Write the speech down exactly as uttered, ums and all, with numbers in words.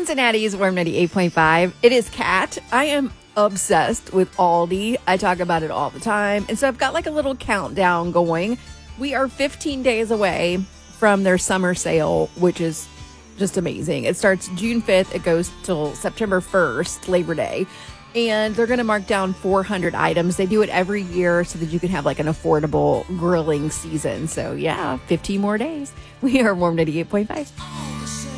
Cincinnati's Warm ninety-eight point five. It is Kat. I am obsessed with Aldi. I talk about it all the time. And so I've got like a little countdown going. We are fifteen days away from their summer sale, which is just amazing. It starts June fifth. It goes till September first, Labor Day. And they're going to mark down four hundred items. They do it every year so that you can have like an affordable grilling season. So yeah, fifteen more days. We are Warm ninety-eight point five.